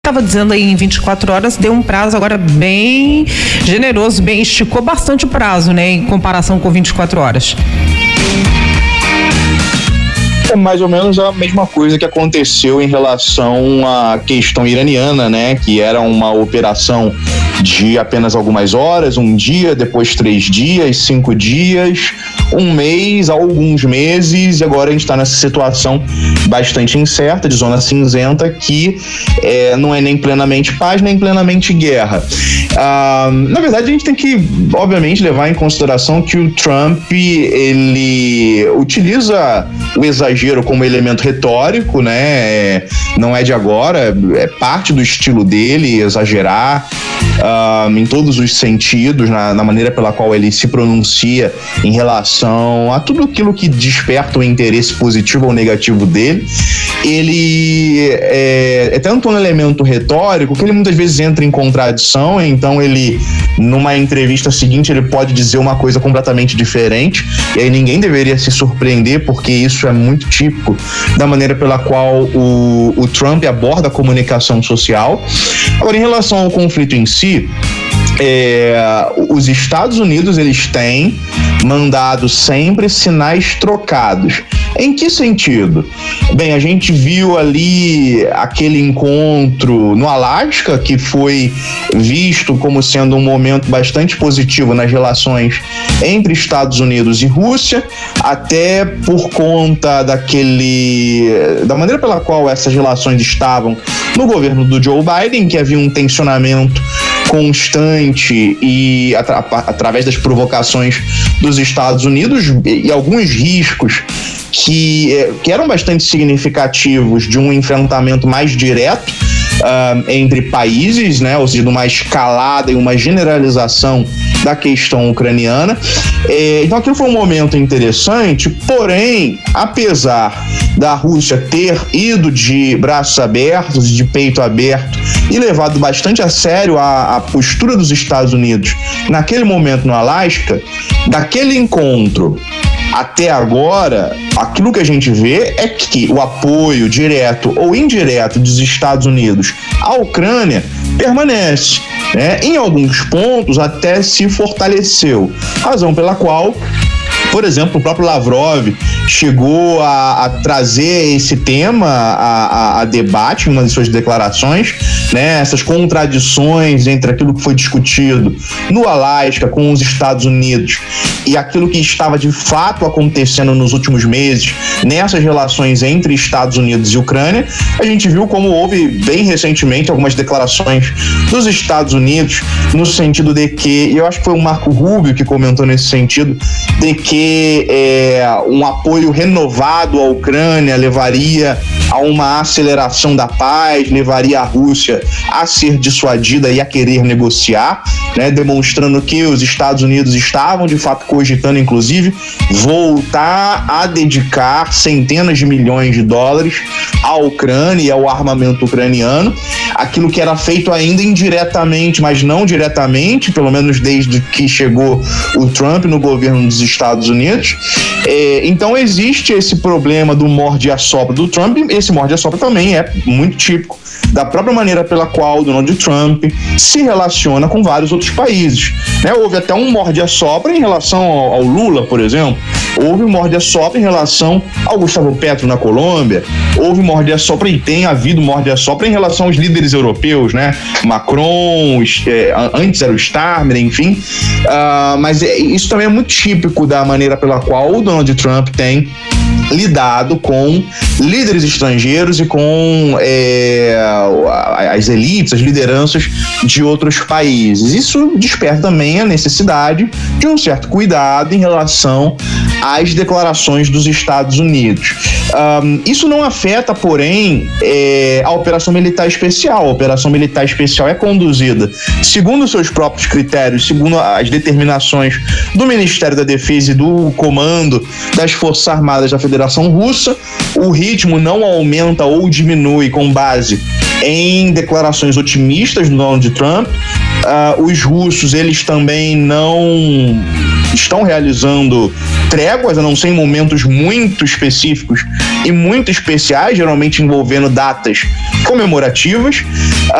estava dizendo aí em 24 horas, deu um prazo agora bem generoso, esticou bastante o prazo, né, em comparação com 24 horas. É mais ou menos a mesma coisa que aconteceu em relação à questão iraniana, né? Que era uma operação de apenas algumas horas, um dia, depois 3 dias, 5 dias, um mês, alguns meses, e agora a gente está nessa situação bastante incerta, de zona cinzenta, que não é nem plenamente paz, nem plenamente guerra. Na verdade, a gente tem que, obviamente, levar em consideração que o Trump, ele utiliza o exagero como elemento retórico, né? Não é de agora, é parte do estilo dele, exagerar em todos os sentidos, na maneira pela qual ele se pronuncia em relação a tudo aquilo que desperta o interesse positivo ou negativo dele. Ele é tanto um elemento retórico que ele muitas vezes entra em contradição, então ele, numa entrevista seguinte, ele pode dizer uma coisa completamente diferente, e aí ninguém deveria se surpreender, porque isso é muito típico da maneira pela qual o Trump aborda a comunicação social. Agora, em relação ao conflito em si, os Estados Unidos, eles têm mandado sempre sinais trocados. Em que sentido? Bem, a gente viu ali aquele encontro no Alasca, que foi visto como sendo um momento bastante positivo nas relações entre Estados Unidos e Rússia, até por conta da maneira pela qual essas relações estavam no governo do Joe Biden, que havia um tensionamento constante e através das provocações dos Estados Unidos e alguns riscos que eram bastante significativos de um enfrentamento mais direto entre países, né? Ou seja, de uma escalada e uma generalização da questão ucraniana. Então aquilo foi um momento interessante, porém, apesar da Rússia ter ido de braços abertos, de peito aberto e levado bastante a sério a postura dos Estados Unidos naquele momento no Alasca, daquele encontro até agora, aquilo que a gente vê é que o apoio direto ou indireto dos Estados Unidos à Ucrânia permanece, né? Em alguns pontos até se fortaleceu, razão pela qual, por exemplo, o próprio Lavrov chegou a trazer esse tema a debate em uma de suas declarações, né? Essas contradições entre aquilo que foi discutido no Alasca com os Estados Unidos e aquilo que estava de fato acontecendo nos últimos meses nessas relações entre Estados Unidos e Ucrânia. A gente viu como houve bem recentemente algumas declarações dos Estados Unidos no sentido de que, e eu acho que foi o Marco Rubio que comentou nesse sentido, de que um apoio renovado à Ucrânia levaria a uma aceleração da paz, levaria a Rússia a ser dissuadida e a querer negociar, né, demonstrando que os Estados Unidos estavam de fato cogitando, inclusive, voltar a dedicar centenas de milhões de dólares à Ucrânia e ao armamento ucraniano, aquilo que era feito ainda indiretamente, mas não diretamente, pelo menos desde que chegou o Trump no governo dos Estados Unidos. Então existe esse problema do morde-a-sopra do Trump. Esse morde-a-sopra também é muito típico da própria maneira pela qual Donald Trump se relaciona com vários outros países, né? Houve até um morde-a-sopra em relação ao Lula, por exemplo. Houve um morde-a-sopra em relação ao Gustavo Petro na Colômbia. Houve morde-a-sopra e tem havido morde-a-sopra em relação aos líderes europeus, né? Macron, antes era o Starmer, enfim. Mas isso também é muito típico da maneira pela qual o Donald Trump tem lidado com líderes estrangeiros e com as elites, as lideranças de outros países. Isso desperta também a necessidade de um certo cuidado em relação às declarações dos Estados Unidos. Isso não afeta, porém, a Operação Militar Especial. A Operação Militar Especial é conduzida segundo os seus próprios critérios, segundo as determinações do Ministério da Defesa e do Comando das Forças Armadas da Federação Russa. O ritmo não aumenta ou diminui com base em declarações otimistas do Donald Trump. Os russos, eles também não estão realizando tréguas, a não ser em momentos muito específicos e muito especiais, geralmente envolvendo datas comemorativas.